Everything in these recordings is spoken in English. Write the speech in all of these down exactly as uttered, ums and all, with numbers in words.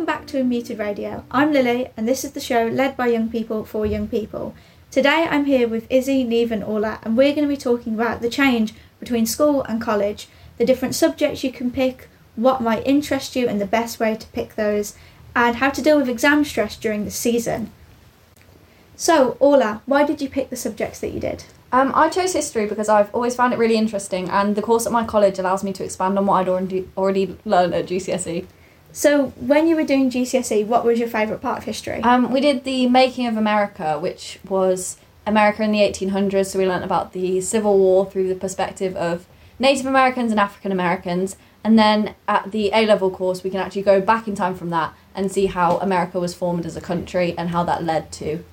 welcome back to Unmuted Radio. I'm Lily and this is the show led by young people for young people. Today I'm here with Izzy, Neve and Orla and we're going to be talking about the change between school and college, the different subjects you can pick, what might interest you and the best way to pick those, and how to deal with exam stress during the season. So Orla, why did you pick the subjects that you did? Um, I chose history because I've always found it really interesting and the course at my college allows me to expand on what I'd already, already learned at G C S E. So when you were doing G C S E, what was your favourite part of history? Um, we did the Making of America, which was America in the eighteen hundreds, so we learnt about the Civil War through the perspective of Native Americans and African Americans, and then at the A-level course we can actually go back in time from that and see how America was formed as a country and how that led to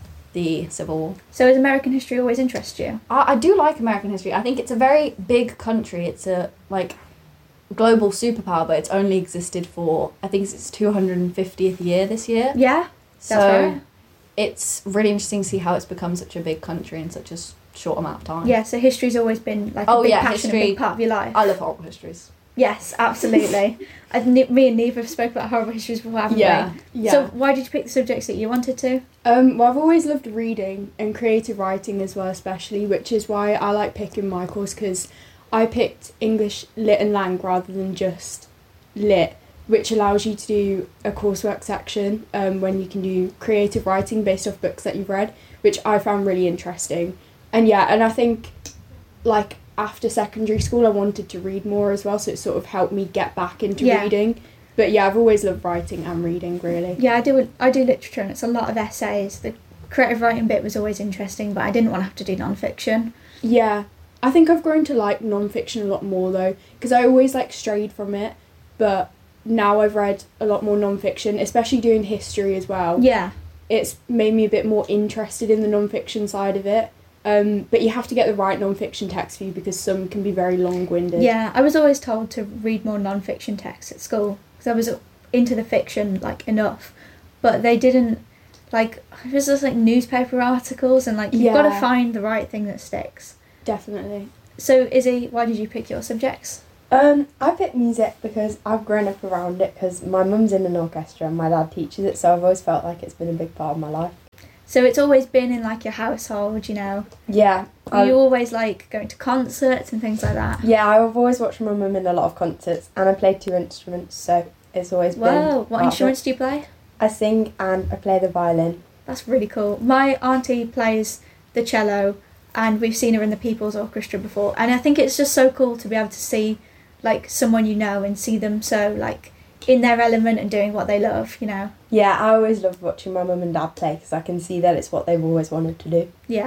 the Civil War. So has American history always interested you? I, I do like American history. I think it's a very big country. It's a, like, global superpower, but it's only existed for, I think it's its two hundred fiftieth year this year. Yeah, that's so right. It's really interesting to see how it's become such a big country in such a short amount of time. Yeah, so history's always been like a oh, big yeah, passion, history, a big part of your life. I love horrible histories. Yes, absolutely. and me and Neve have spoke about horrible histories before, haven't yeah, we? Yeah. So why did you pick the subjects that you wanted to? Um, well, I've always loved reading and creative writing as well, especially, which is why I like picking my course, because I picked English, Lit and Lang rather than just Lit, which allows you to do a coursework section um, when you can do creative writing based off books that you've read, which I found really interesting. And yeah, and I think, like, after secondary school I wanted to read more as well, so it sort of helped me get back into yeah. reading. But yeah, I've always loved writing and reading, really. Yeah, I do I do literature and it's a lot of essays. The creative writing bit was always interesting, but I didn't want to have to do non-fiction. Yeah, I think I've grown to like non-fiction a lot more though, because I always like strayed from it, but now I've read a lot more non-fiction, especially doing history as well. Yeah. It's made me a bit more interested in the non-fiction side of it. Um, but you have to get the right non-fiction text for you because some can be very long-winded. Yeah, I was always told to read more non-fiction texts at school because I was into the fiction like enough, but they didn't, like, it was just like newspaper articles and like you've yeah. got to find the right thing that sticks. Definitely. So Izzy, why did you pick your subjects? Um, I picked music because I've grown up around it because my mum's in an orchestra and my dad teaches it, so I've always felt like it's been a big part of my life. So it's always been in like your household, you know? Yeah. Are you always like going to concerts and things like that? Yeah, I've always watched my mum in a lot of concerts and I play two instruments, so it's always Whoa, been... Whoa, what instruments do you play? I sing and I play the violin. That's really cool. My auntie plays the cello and we've seen her in the People's Orchestra before, and I think it's just so cool to be able to see like someone you know and see them so like in their element and doing what they love, you know. Yeah, I always love watching my mum and dad play because I can see that it's what they've always wanted to do. Yeah.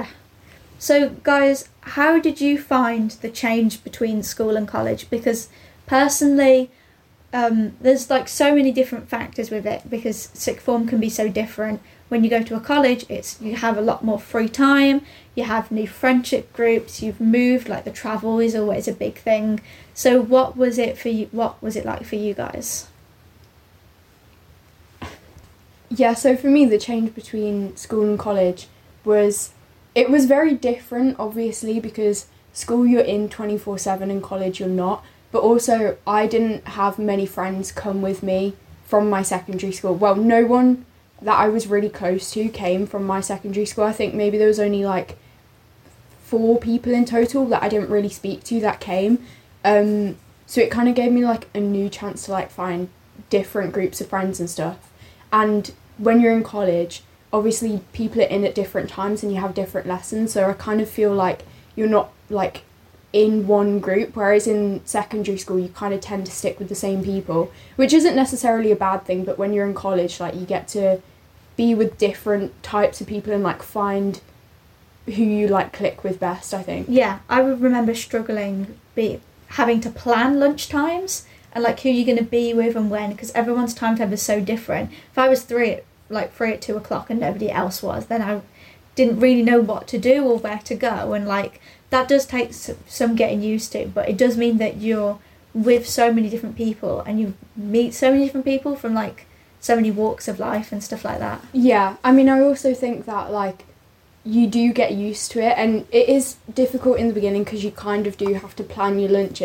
So guys, how did you find the change between school and college? Because personally, um, there's like so many different factors with it because sixth form can be so different. When you go to a college, it's you have a lot more free time, you have new friendship groups, you've moved, like the travel is always a big thing. So what was it for you? What was it like for you guys? Yeah, so for me the change between school and college was, it was very different obviously because school you're in twenty-four seven and college you're not, but also I didn't have many friends come with me from my secondary school. Well, no one that I was really close to came from my secondary school. I think maybe there was only like four people in total that I didn't really speak to that came. Um, so it kind of gave me like a new chance to like find different groups of friends and stuff. And when you're in college, obviously people are in at different times and you have different lessons. So I kind of feel like you're not like in one group, whereas in secondary school you kind of tend to stick with the same people, which isn't necessarily a bad thing, but when you're in college, like, you get to be with different types of people and like find who you like click with best, I think. Yeah, I would remember struggling be having to plan lunch times and like who you're going to be with and when, because everyone's timetable is so different. If I was three at like free at two o'clock and nobody else was, then I didn't really know what to do or where to go, and like that does take some getting used to, but it does mean that you're with so many different people and you meet so many different people from like so many walks of life and stuff like that. Yeah, I mean, I also think that like you do get used to it, and it is difficult in the beginning because you kind of do have to plan your lunches,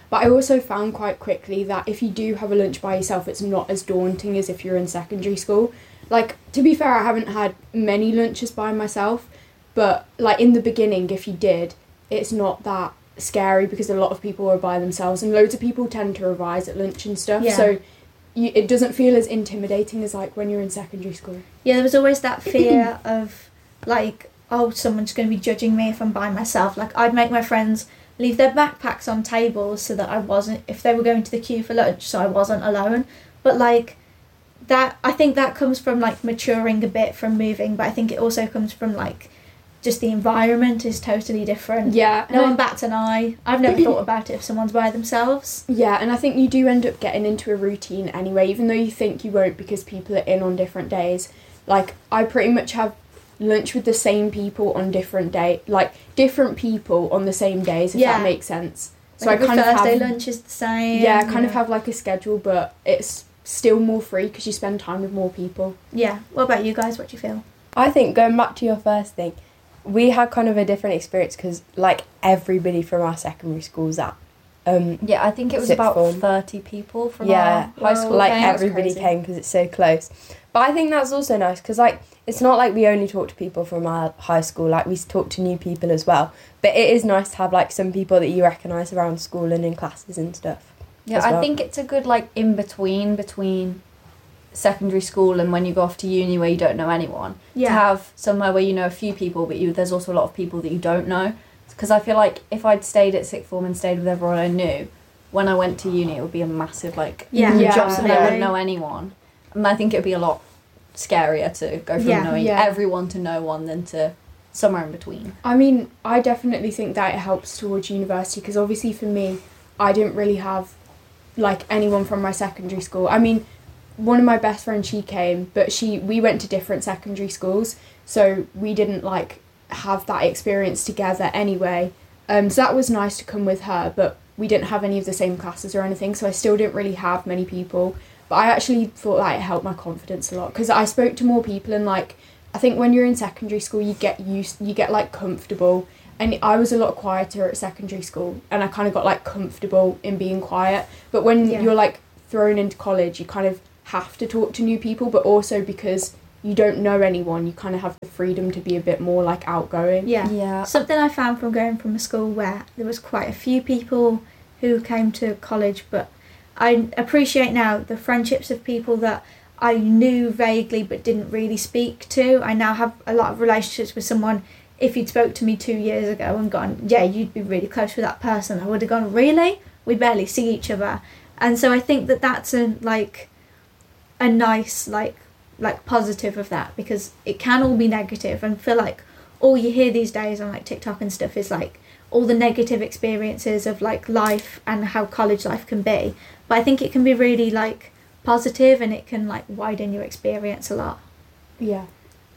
But I also found quite quickly that if you do have a lunch by yourself, it's not as daunting as if you're in secondary school. Like, to be fair, I haven't had many lunches by myself, but like in the beginning, if you did, it's not that scary because a lot of people are by themselves and loads of people tend to revise at lunch and stuff. Yeah. So you, it doesn't feel as intimidating as like when you're in secondary school. Yeah, there was always that fear of like, oh, someone's going to be judging me if I'm by myself. Like, I'd make my friends leave their backpacks on tables so that I wasn't, if they were going to the queue for lunch, so I wasn't alone. But like that, I think that comes from like maturing a bit from moving, but I think it also comes from like just the environment is totally different. Yeah. No one bats an eye. I've never thought about it if someone's by themselves. Yeah, and I think you do end up getting into a routine anyway, even though you think you won't because people are in on different days. Like, I pretty much have lunch with the same people on different day, like different people on the same days, if Yeah. that makes sense. So Like I kind every of Thursday have, lunch is the same. yeah, I kind of have like a schedule, but it's still more free because you spend time with more people. Yeah. What about you guys? What do you feel? I think going back to your first thing, we had kind of a different experience because like everybody from our secondary schools at um Yeah, I think it was Sixth about form. thirty people from Yeah, our high school like gang. That's everybody crazy. came because it's so close. But I think that's also nice because like it's not like we only talk to people from our high school, like we talk to new people as well, but it is nice to have like some people that you recognise around school and in classes and stuff. Yeah, as I well. think it's a good like in between between secondary school and when you go off to uni where you don't know anyone. Yeah. To have somewhere where you know a few people, but you there's also a lot of people that you don't know. Because I feel like if I'd stayed at sixth form and stayed with everyone I knew, when I went to uni, it would be a massive like Yeah, Yeah, jump, and I absolutely. wouldn't know anyone. And I think it would be a lot scarier to go from Yeah. knowing Yeah. everyone to no one than to somewhere in between. I mean, I definitely think that it helps towards university because obviously for me, I didn't really have like anyone from my secondary school. I mean, one of my best friends, she came, but she we went to different secondary schools, so we didn't like have that experience together anyway. Um, so that was nice to come with her, but we didn't have any of the same classes or anything, so I still didn't really have many people. But I actually thought that it helped my confidence a lot because I spoke to more people and like I think when you're in secondary school you get used, you get like comfortable. And I was a lot quieter at secondary school and I kind of got like comfortable in being quiet. But when Yeah. you're like thrown into college, you kind of have to talk to new people, but also because you don't know anyone, you kind of have the freedom to be a bit more like outgoing. Yeah. Yeah. Something I found from going from a school where there was quite a few people who came to college, but I appreciate now the friendships of people that I knew vaguely but didn't really speak to. I now have a lot of relationships with someone. If you'd spoke to me two years ago and gone, yeah, you'd be really close with that person, I would have gone, really? We barely see each other. And so I think that that's a like a nice like like positive of that, because it can all be negative and feel like all you hear these days on like TikTok and stuff is like all the negative experiences of like life and how college life can be. But I think it can be really like positive and it can like widen your experience a lot. Yeah.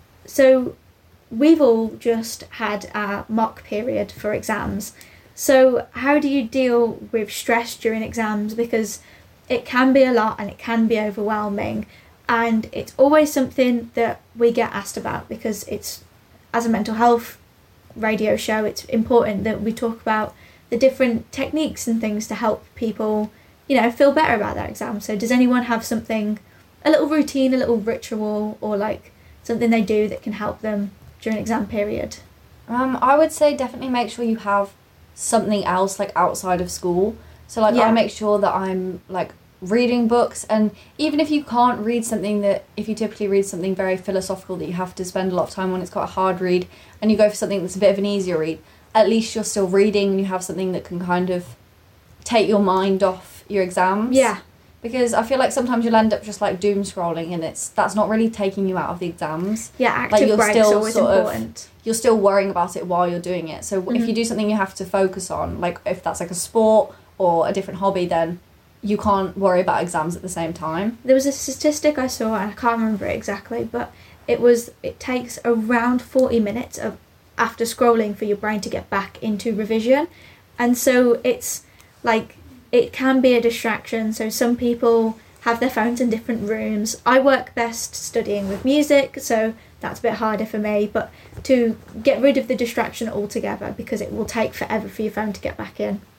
So we've all just had our mock period for exams. So how do you deal with stress during exams? Because it can be a lot and it can be overwhelming, and it's always something that we get asked about because it's, as a mental health radio show, it's important that we talk about the different techniques and things to help people, you know, feel better about their exam. So does anyone have something, a little routine, a little ritual, or like something they do that can help them during exam period? Um, I would say definitely make sure you have something else like outside of school. So like Yeah. I make sure that I'm like reading books, and even if you can't read something that, if you typically read something very philosophical that you have to spend a lot of time on, it's quite a hard read, and you go for something that's a bit of an easier read, at least you're still reading and you have something that can kind of take your mind off your exams. Yeah. Because I feel like sometimes you'll end up just like doom scrolling, and it's that's not really taking you out of the exams. Yeah, active you're breaks still always sort of- important. You're still worrying about it while you're doing it. So if Mhm. you do something you have to focus on, like if that's like a sport or a different hobby, then you can't worry about exams at the same time. There was a statistic I saw, and I can't remember it exactly, but it was it takes around forty minutes of after scrolling for your brain to get back into revision. And so it's like it can be a distraction. So some people have their phones in different rooms. I work best studying with music, so that's a bit harder for me, but to get rid of the distraction altogether, because it will take forever for your phone to get back in.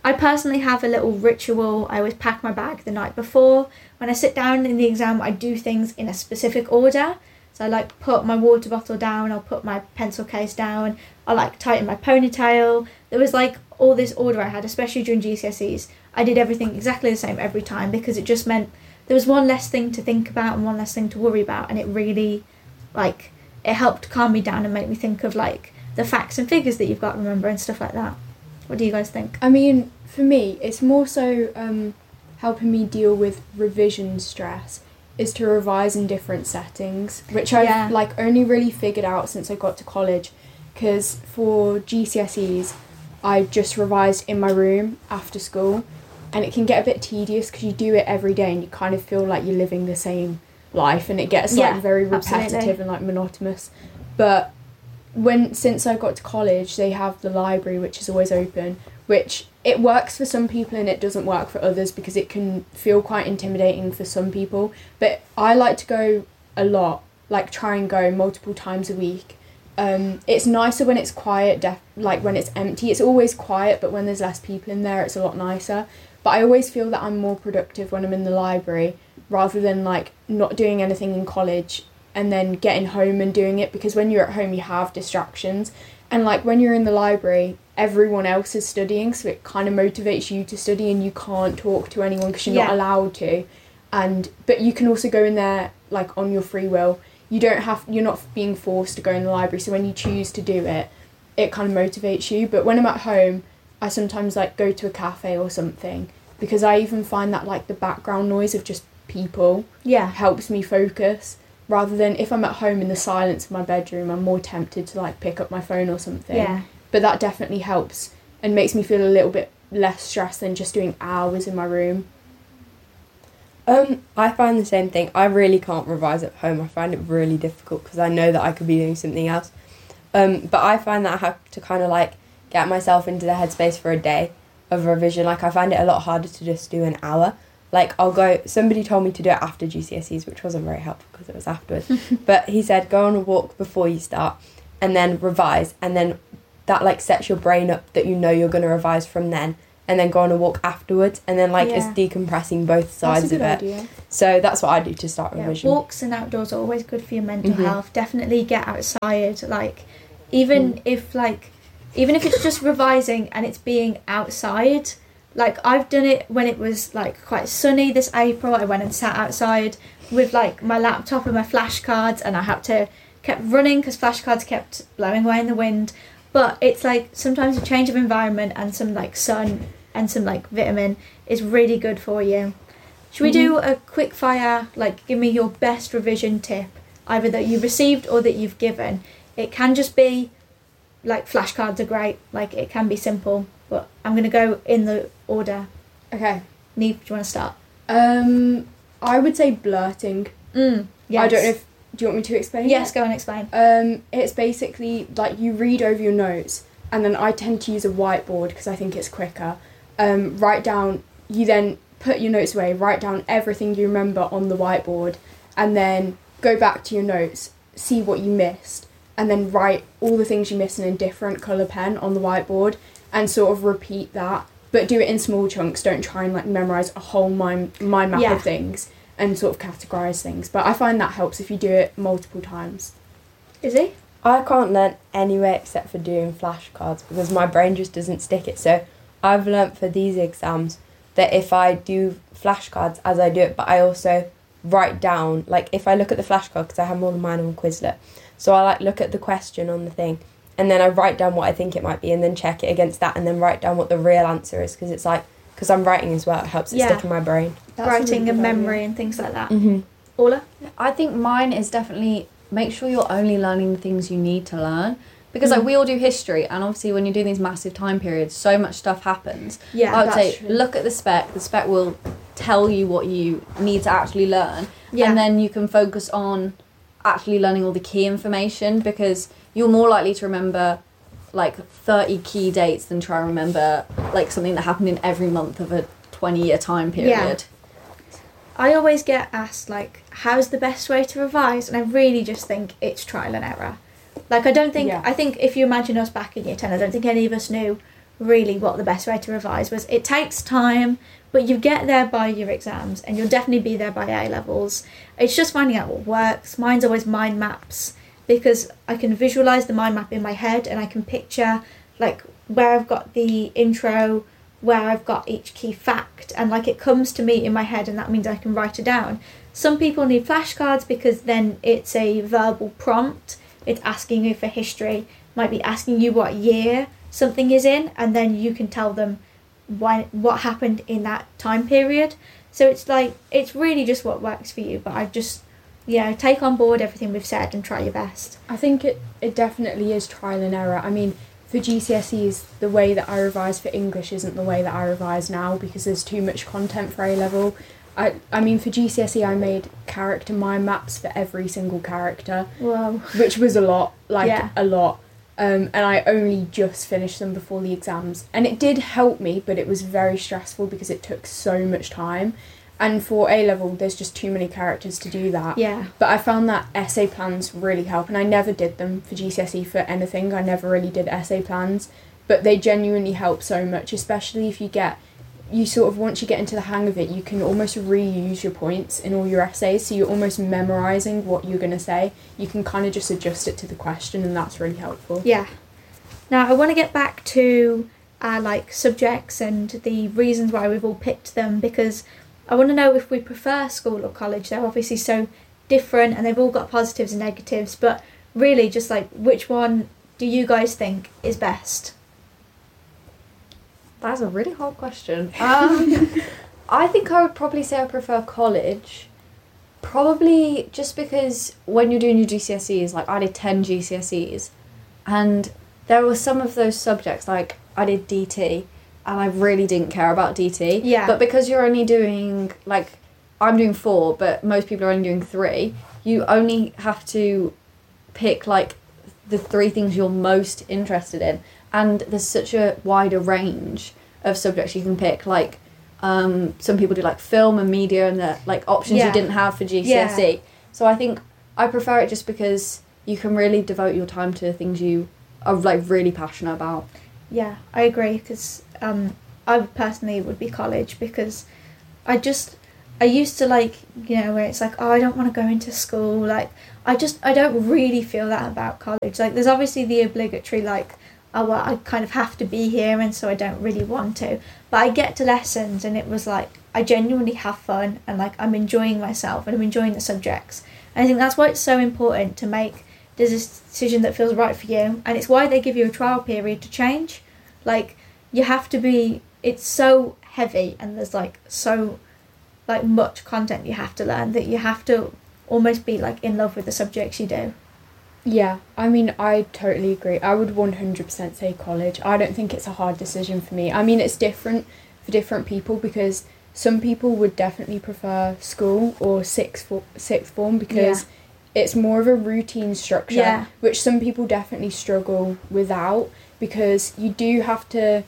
I personally have a little ritual. I always pack my bag the night before. When I sit down in the exam, I do things in a specific order. So I like put my water bottle down, I'll put my pencil case down, I like tighten my ponytail. There was like all this order I had, especially during G C S Es. I did everything exactly the same every time because it just meant there was one less thing to think about and one less thing to worry about, and it really, like, it helped calm me down and make me think of like the facts and figures that you've got to remember and stuff like that. What do you guys think? I mean, for me, it's more so um, helping me deal with revision stress is to revise in different settings, which I've Yeah. like only really figured out since I got to college, because for G C S Es, I just revised in my room after school, and it can get a bit tedious because you do it every day and you kind of feel like you're living the same life, and it gets Yeah, like very repetitive absolutely. and like monotonous. But when since I got to college, they have the library, which is always open, which it works for some people and it doesn't work for others because it can feel quite intimidating for some people. But I like to go a lot, like try and go multiple times a week. Um, it's nicer when it's quiet, def- like when it's empty. It's always quiet, but when there's less people in there, it's a lot nicer. But I always feel that I'm more productive when I'm in the library rather than like not doing anything in college and then getting home and doing it, because when you're at home you have distractions, and like when you're in the library everyone else is studying, so it kind of motivates you to study and you can't talk to anyone because you're Yeah. not allowed to. And but you can also go in there like on your free will. You don't have you're not being forced to go in the library, so when you choose to do it it kind of motivates you. But when I'm at home I sometimes like go to a cafe or something, because I even find that like the background noise of just people Yeah. helps me focus, rather than if I'm at home in the silence of my bedroom I'm more tempted to like pick up my phone or something. Yeah. But that definitely helps and makes me feel a little bit less stressed than just doing hours in my room. Um, I find the same thing. I really can't revise at home. I find it really difficult because I know that I could be doing something else. Um, but I find that I have to kind of like get myself into the headspace for a day of revision. Like I find it a lot harder to just do an hour. Like I'll go, somebody told me to do it after G C S Es, which wasn't very helpful because it was afterwards. But he said go on a walk before you start and then revise, and then that like sets your brain up that you know you're going to revise from then, and then go on a walk afterwards, and then like Yeah. it's decompressing both sides That's a of good it. idea. So that's what I do to start Yeah, revision. walks and outdoors are always good for your mental Mhm. health. Definitely get outside. Like, even Mm. if like, even if it's just revising and it's being outside. Like I've done it when it was like quite sunny this April. I went and sat outside with like my laptop and my flashcards, and I had to kept running because flashcards kept blowing away in the wind. But it's like sometimes a change of environment and some like sun and some like vitamin is really good for you. Should we do a quick fire, like give me your best revision tip, either that you received or that you've given? It can just be, like flashcards are great, like it can be simple, but I'm going to go in the order. Okay. Neve, do you want to start? Um, I would say blurting. Mm, yes. I don't know if, do you want me to explain? Yes, it? go and explain. Um, it's basically like you read over your notes, and then I tend to use a whiteboard because I think it's quicker. Um, write down, you then put your notes away, write down everything you remember on the whiteboard, and then go back to your notes, see what you missed, and then write all the things you missed in a different colour pen on the whiteboard, and sort of repeat that, but do it in small chunks. Don't try and like memorise a whole mind, mind map Yeah. of things and sort of categorise things. But I find that helps if you do it multiple times. Is he? I can't learn anywhere except for doing flashcards because my brain just doesn't stick it. So I've learnt for these exams that if I do flashcards as I do it, but I also write down, like if I look at the flashcard, because I have more than mine on Quizlet, so I like look at the question on the thing, and then I write down what I think it might be, and then check it against that, and then write down what the real answer is, because it's like, because I'm writing as well, it helps it Yeah. stick in my brain. That's a Writing really and good memory idea. and things like that. Mm-hmm. Orla? I think mine is definitely make sure you're only learning the things you need to learn. Because Mm. like we all do history, and obviously when you're doing these massive time periods, so much stuff happens. Yeah, I would that's say true. look at the spec. The spec will tell you what you need to actually learn, Yeah. and then you can focus on actually learning all the key information, because you're more likely to remember like thirty key dates than try and remember like something that happened in every month of a twenty year time period. I always get asked, like, how's the best way to revise? And I really just think it's trial and error. Like, I don't think, Yeah. I think if you imagine us back in year ten, I don't think any of us knew really what the best way to revise was. It takes time, but you get there by your exams, and you'll definitely be there by A levels. It's just finding out what works. Mine's always mind maps, because I can visualise the mind map in my head, and I can picture like where I've got the intro, where I've got each key fact, and like it comes to me in my head, and that means I can write it down. Some people need flashcards because then it's a verbal prompt. It's asking you for history, might be asking you what year something is in, and then you can tell them why, what happened in that time period. So it's like, it's really just what works for you, but I just, yeah, take on board everything we've said and try your best. I think it, it definitely is trial and error. I mean, for G C S Es, the way that I revise for English isn't the way that I revise now, because there's too much content for A level. I, I mean, for G C S E, I made character mind maps for every single character. Whoa. Which was a lot, like Yeah. a lot. Um, and I only just finished them before the exams. And it did help me, but it was very stressful because it took so much time. And for A level, there's just too many characters to do that. Yeah. But I found that essay plans really help. And I never did them for G C S E for anything. I never really did essay plans. But they genuinely help so much, especially if you get... you sort of, once you get into the hang of it, you can almost reuse your points in all your essays, so you're almost memorising what you're going to say. You can kind of just adjust it to the question, and that's really helpful. Yeah. Now, I want to get back to our, like, subjects and the reasons why we've all picked them, because I want to know if we prefer school or college. They're obviously so different, and they've all got positives and negatives, but really just, like, which one do you guys think is best? That's a really hard question. Um, I think I would probably say I prefer college. Probably just because when you're doing your G C S Es, like I did ten G C S Es, and there were some of those subjects, like I did D T, and I really didn't care about D T. Yeah. But because you're only doing, like, I'm doing four, but most people are only doing three, you only have to pick, like, the three things you're most interested in. And there's such a wider range of subjects you can pick. Like, um, some people do like film and media, and the like options Yeah. you didn't have for G C S E. Yeah. So I think I prefer it just because you can really devote your time to things you are like really passionate about. Yeah, I agree, because um, I personally would be college, because I just, I used to like, you know, where it's like, oh, I don't want to go into school. Like, I just, I don't really feel that about college. Like, there's obviously the obligatory, like, oh, well, I kind of have to be here, and so I don't really want to. But I get to lessons, and it was like, I genuinely have fun, and like, I'm enjoying myself, and I'm enjoying the subjects. And I think that's why it's so important to make the decision that feels right for you. And it's why they give you a trial period to change. Like, you have to be, it's so heavy, and there's like so like much content you have to learn, that you have to almost be like in love with the subjects you do. Yeah, I mean, I totally agree. I would one hundred percent say college. I don't think it's a hard decision for me. I mean, it's different for different people, because some people would definitely prefer school or sixth, fo- sixth form, because Yeah. it's more of a routine structure, Yeah. which some people definitely struggle without, because you do have to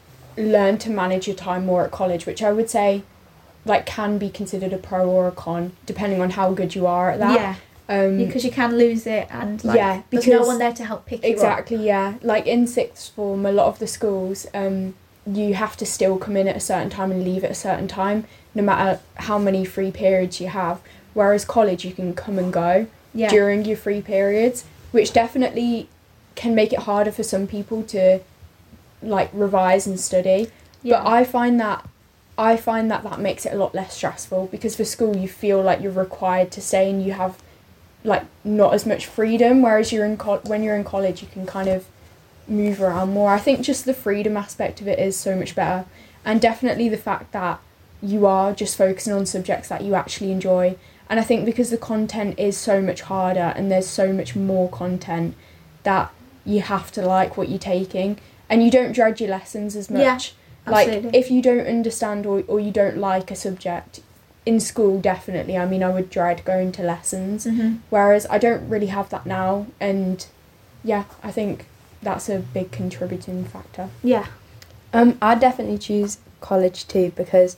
learn to manage your time more at college, which I would say like can be considered a pro or a con, depending on how good you are at that. Yeah. Um, Because you can lose it, and like, Yeah, there's no because- one there to help pick you up. Exactly, yeah. Like in sixth form, a lot of the schools, um, you have to still come in at a certain time and leave at a certain time, no matter how many free periods you have. Whereas college, you can come and go Yeah. during your free periods, which definitely can make it harder for some people to like revise and study. Yeah. But I find that I find that that makes it a lot less stressful, because for school you feel like you're required to stay, and you have like not as much freedom, whereas you're in co- when you're in college you can kind of move around more. I think just the freedom aspect of it is so much better, and definitely the fact that you are just focusing on subjects that you actually enjoy. And I think because the content is so much harder and there's so much more content, that you have to like what you're taking, and you don't dread your lessons as much. Yeah, like absolutely. if you don't understand or, or you don't like a subject in school, definitely, I mean, I would dread going to lessons, Mm-hmm. whereas I don't really have that now. And yeah, I think that's a big contributing factor. Yeah. Um, I'd definitely choose college too, because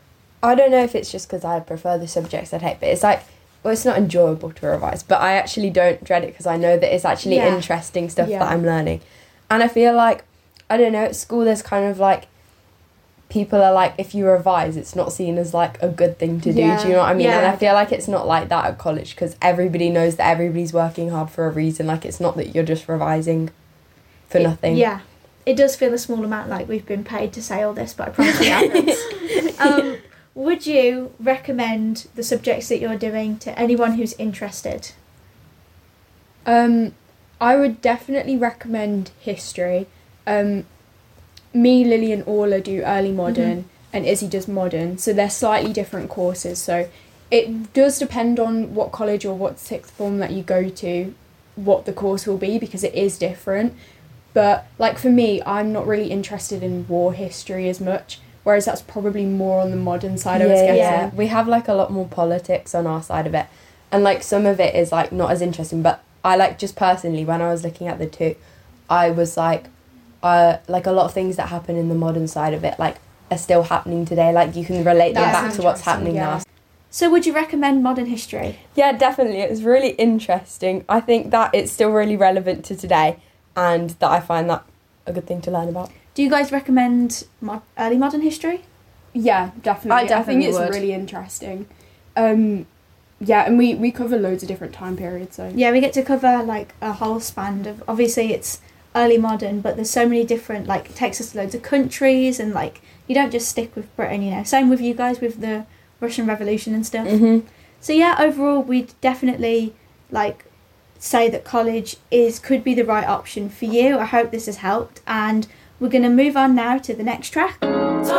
I don't know if it's just because I prefer the subjects I'd hate, but it's like, well, it's not enjoyable to revise, but I actually don't dread it because I know that it's actually Yeah. interesting stuff Yeah. that I'm learning. And I feel like I don't know, at school there's kind of like, people are like, if you revise, it's not seen as like a good thing to do. Yeah. Do you know what I mean? Yeah. And I feel like it's not like that at college, because everybody knows that everybody's working hard for a reason. Like, it's not that you're just revising for It- nothing. Yeah. It does feel a small amount like we've been paid to say all this, but I promise we haven't. um, would you recommend the subjects that you're doing to anyone who's interested? Um, I would definitely recommend history. Um, me, Lily, and Orla do early modern, and Izzy does modern. So they're slightly different courses. So it does depend on what college or what sixth form that you go to, what the course will be, because it is different. But like for me, I'm not really interested in war history as much, whereas that's probably more on the modern side. I was Yeah, guessing. yeah. We have like a lot more politics on our side of it, and like some of it is like not as interesting. But I like, just personally, when I was looking at the two, I was like, uh, like a lot of things that happen in the modern side of it, like, are still happening today. Like, you can relate that That's back to what's interesting, happening yeah. now. So would you recommend modern history? Yeah, definitely. It was really interesting. I think that it's still really relevant to today, and that I find that a good thing to learn about. Do you guys recommend mod- early modern history? Yeah, definitely. I definitely think it's would. really interesting. Um, yeah, and we, we cover loads of different time periods. So Yeah, we get to cover like a whole span of, obviously it's early modern, but there's so many different, like, it takes us to loads of countries, and like you don't just stick with Britain, you know. Same with you guys with the Russian Revolution and stuff. Mm-hmm. So yeah, overall we'd definitely like say that college is could be the right option for you. I hope this has helped, and we're going to move on now to the next track.